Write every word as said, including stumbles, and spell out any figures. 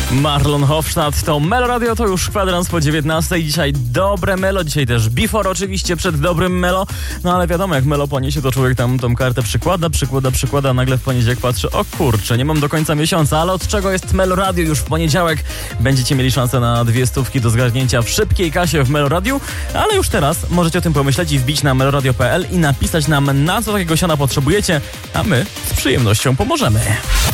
Marlon Hofstadt to Melo Radio, to już kwadrans po dziewiętnastej. Dzisiaj dobre Melo, dzisiaj też Before oczywiście przed dobrym Melo. No ale wiadomo, jak Melo poniesie, to człowiek tam tą kartę przykłada, przykłada, przykłada, nagle w poniedziałek patrzy, o kurczę, nie mam do końca miesiąca, ale od czego jest Melo Radio? Już w poniedziałek będziecie mieli szansę na dwie stówki do zgarnięcia w szybkiej kasie w Melo Radiu, ale już teraz możecie o tym pomyśleć i wbić na meloradio kropka p l i napisać nam, na co takiego siana potrzebujecie, a my z przyjemnością pomożemy.